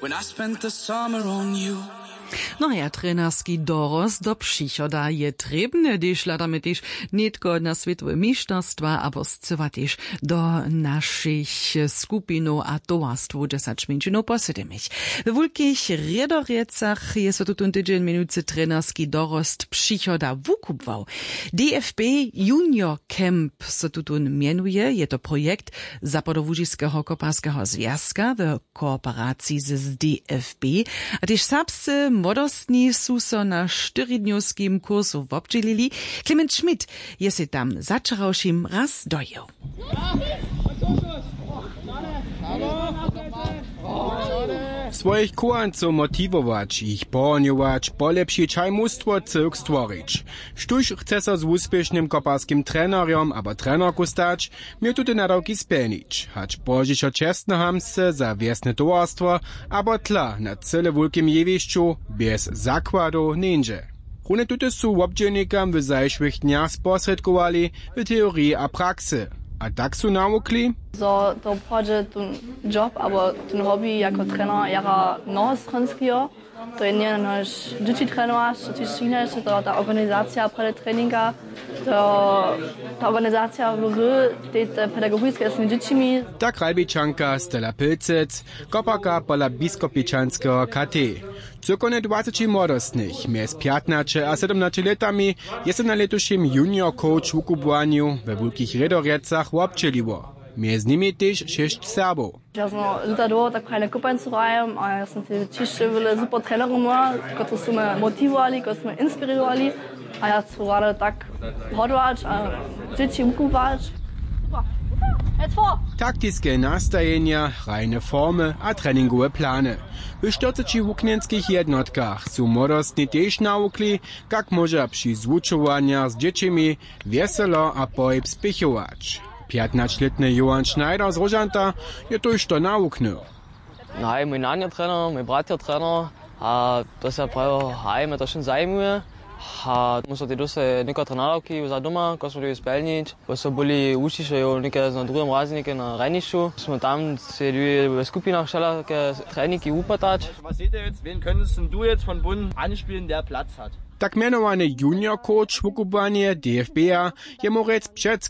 when I spent the summer on you. No ja, trenerski dorost do przychoda je trebne, gdyż ladamy też nie tylko na światowe mistrzostwa, aber zcywa też do naszych skupinów a towarstwu 10 minut posiedemich. W wielkich redoriecach jest to tu tydzień minuty trenerski dorost przychoda wukupwał. DFB Junior Camp so tu mianuje, je to projekt Zapadowódzkiego koparskiego związka w kooperacji z DFB, a też serbscy młodostni su so na 4-dniowskim kursu wobdźelili. Clement Schmidt je se tam zaczarałšim raz dojeł. Swoich kuanców motiwować, ich połoniować, polepszyć aj mustwo cyrk stworzyć. Sztuś chce so z uspiesznym koparskim trenerem albo trenerku stać, miał tutaj nadawki spełnić. Hacz pożyć o czestne hamsce za wiesne towarstwo, albo tla na cyle wielkim jewiszczu bez zakładu ninja. Rune tutaj su obdzielnikam w zajszłych dniach sposredkowali w teorii a praksy. A tak su naukli? So, to pochodzi ten job, albo ten hobby jako trener jara nohostrenskiego. To je nie nasz dzieci trenować, to też inne, to ta organizacja przed treninga, to ta organizacja w gry, te pedagogiczne z dziećmi. Tak Ralbiczanka Stella Pilcec, koparka pola biskopiczańskiego KT. Cyrkone 20 młodostnych, między 15 a 17 latami, jest na letuszym junior coach w ukubłaniu we wielkich redoriecach obczeliło. Między nimi też 6 Serbów. Ja sam lata do tak keine Kupańcu rajem, a ja sam te ciszy wyle super trenerom, którzy są mnie motywowali, którzy mnie inspirowali, a ja chcę rada tak hodować, a dzieci ukubać. Taktiskie nastajenia, reine formy a treningowe plany. W 40 wuknienskich jednotkach su młodostni też naukli, jak może przy zvučowaniach z dziećmi weselo a pohyb spichować. 15-letny Johann Schneider z Rožanta je to już to nauknął. Nein, mój nania trener, mój brat je trener, a to się prawo, hej, mnie to schon zajmuje. A muszę te dosy neka trenerki za doma, ko smo to spełnić, bo so boli učiše jo neke na drugom razniku na Rajnišu. Smo tam se v skupinah všelake treningi upatać. Was seht ihr jetzt, wen könntest du jetzt von Bund anspielen, der Platz hat? Tak mianowany junior coach w ukubłanie DFB-a je morec przed